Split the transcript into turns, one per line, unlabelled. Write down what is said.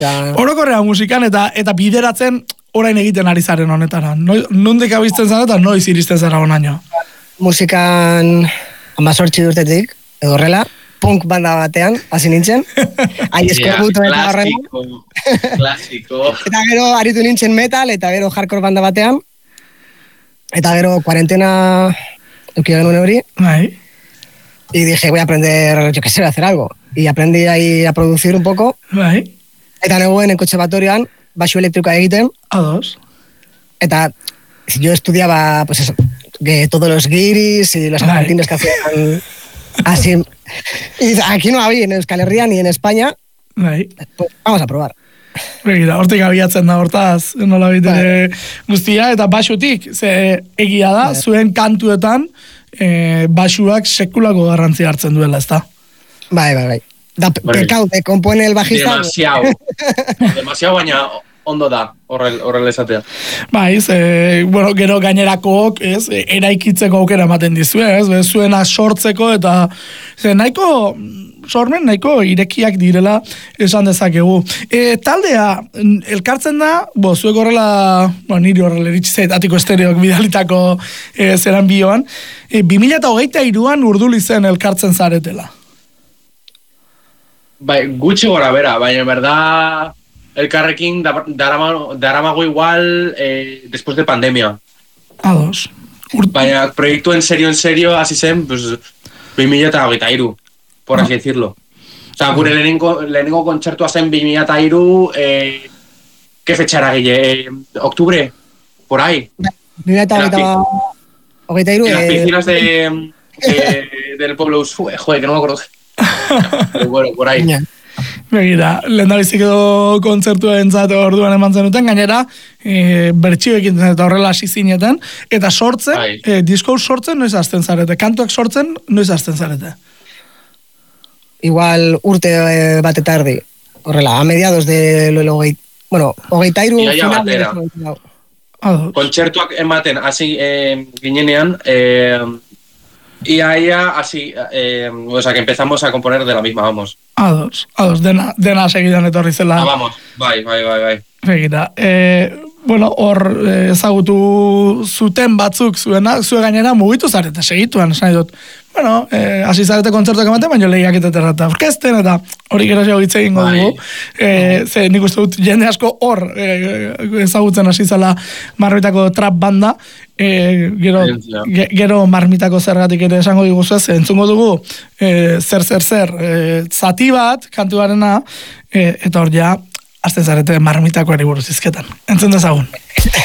Orokorrean musikan eta bideratzen orain egiten ari zaren honetara. Nondik abizten zara eta noiz iristen zara honaino?
Musikan 18 urtetik, edo horrela, punk banda batean, hasi nintzen. Eskorbuto eta horrela.
Klasiko.
Eta gero aritu nintzen metal, eta gero hardcore banda batean. Eta gero cuarentena euki genuen hori.
Bai.
Y dije, voy a aprender, yo qué sé, voy a hacer algo. Y aprendí ahí a producir un poco.
Bai.
Eta neguen en konservatorioan, baxu elektrikoa egiten.
Ados.
Eta yo estudiaba, pues eso, que todos los guiris y los argentinos que hacían así. Y aquí no había, en Euskal Herria ni en España.
Bai.
Pues vamos a probar.
Begira, hortik abiatzen da hortaz, nola bitere guztia, eta baxutik, ze egia da, zuen kantuetan, baxuak sekulako garrantzia hartzen duela, ezta?
Bai. Da pecado de compone el bajista.
Demasiado, baina ondo da, horrel esatea.
Bai, bueno, gero gainerakook, ez, eraikitzeko aukera ematen dizue, ez, zuena sortzeko, eta nahiko irekiak direla esan dezakegu. Taldea, elkartzen da, zuek horrela, niri horrela eritxizait, Atiko Estereok bidalitako zeran bioan, 2023an Urduli zen elkartzen zaretela.
Bai, gutxi gora bera, baina berda elkarrekin daramago igual después de pandemia.
Ados.
Baina proiektu en serio hasi zen, pues, 2023, por así decirlo. O sea, gure lehenengo kontzertua zen 2023, ¿qué fechara, Guille? ¿Octubre? Por ahí.
2023.
En las piscinas del pueblo Usue, joder, que no me acuerdo. Pero bueno, por ahí.
Begira, lehendabiziko kontzertua entzate orduan eman zenuten, gainera, bertsioekin eta horrela hasi zineten, eta sortzen, disko sortzen noiz hasten zarete, kantuak sortzen noiz hasten zarete.
Igual urte bat eta erdi, horrela, a mediados de hogeita iru final.
Kontzertuak ematen hasi ginenean, Ia, así, o sea, que empezamos a componer de la misma, vamos.
Ados, dena segidan etorri zela.
Vamos, bai.
Begira, bueno, hor ezagutu zuten batzuk zue gainera mugitu zarete, segituan, esan dut. Bueno, hasi zarete kontzertuak ematen, baina lehiaketetara eta orkesten, eta hori gero hitz egingo dugu. Ze nik uste dut jende asko hor ezagutzen hasi zela Marmitako trap banda, gero Marmitako zergatik ere esango diguzu ez, entzungo dugu zer, zati bat, kantuarena, eta hor ja, azten zarete Marmitakoari buruz izketan. Entzun dezagun.